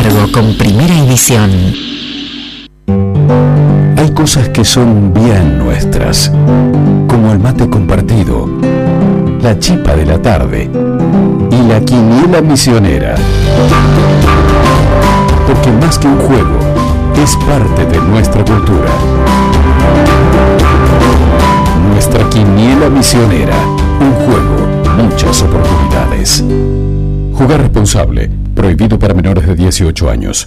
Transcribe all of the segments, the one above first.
cargo con Primera Edición. Hay cosas que son bien nuestras, como el mate compartido, la chipa de la tarde y la quiniela misionera. Porque más que un juego, es parte de nuestra cultura. Nuestra quiniela misionera, un juego, muchas oportunidades. Jugar responsable, prohibido para menores de 18 años.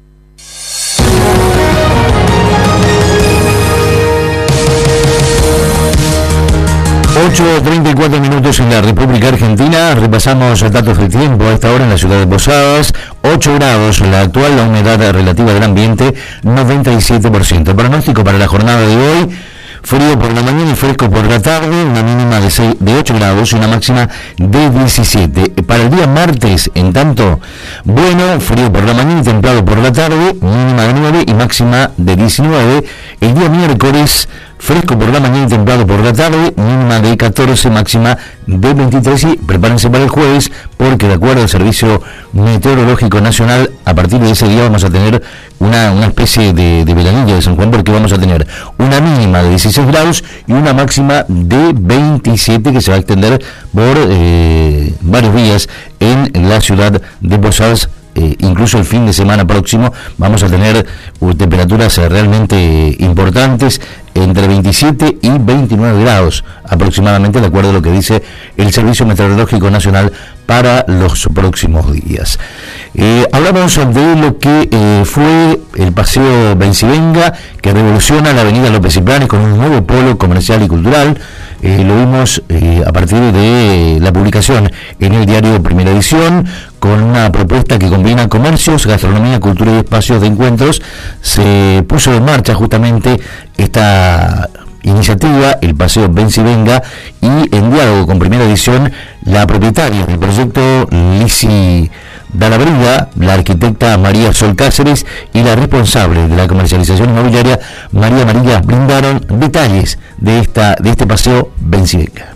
...8:34 en la República Argentina. Repasamos datos del tiempo a esta hora en la ciudad de Posadas. 8 grados la actual, la humedad relativa del ambiente 97%. El pronóstico para la jornada de hoy: frío por la mañana y fresco por la tarde, una mínima de 8 grados y una máxima de 17. Para el día martes, en tanto, bueno, frío por la mañana y templado por la tarde, mínima de 9 y máxima de 19. El día miércoles, fresco por la mañana y templado por la tarde, mínima de 14, máxima de 23. Y prepárense para el jueves, porque de acuerdo al Servicio Meteorológico Nacional, a partir de ese día vamos a tener una especie de veranillo de San Juan, porque vamos a tener una mínima de 16 grados y una máxima de 27, que se va a extender por varios días en la ciudad de Posadas. Incluso el fin de semana próximo vamos a tener temperaturas realmente importantes, entre 27 y 29 grados aproximadamente, de acuerdo a lo que dice el Servicio Meteorológico Nacional para los próximos días. Hablamos de lo que fue el Paseo Vencivenga, que revoluciona la avenida López y Planes con un nuevo polo comercial y cultural. Lo vimos a partir de la publicación en el diario Primera Edición, con una propuesta que combina comercios, gastronomía, cultura y espacios de encuentros. Se puso en marcha justamente esta iniciativa, el Paseo Vencivenga, y en diálogo con Primera Edición, la propietaria del proyecto, Lisi Dalabrida, la arquitecta María Sol Cáceres y la responsable de la comercialización inmobiliaria, María Amarilla, brindaron detalles de este Paseo Vencivenga.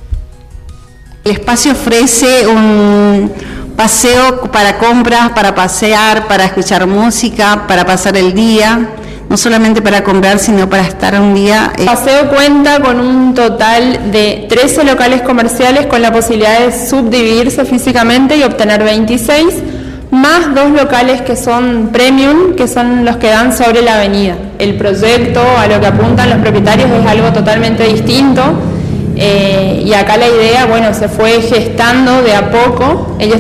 El espacio ofrece un paseo para compras, para pasear, para escuchar música, para pasar el día, no solamente para comprar, sino para estar un día. El paseo cuenta con un total de 13 locales comerciales, con la posibilidad de subdividirse físicamente y obtener 26, más 2 locales que son premium, que son los que dan sobre la avenida. El proyecto, a lo que apuntan los propietarios, es algo totalmente distinto. Y acá la idea, se fue gestando de a poco. Ellos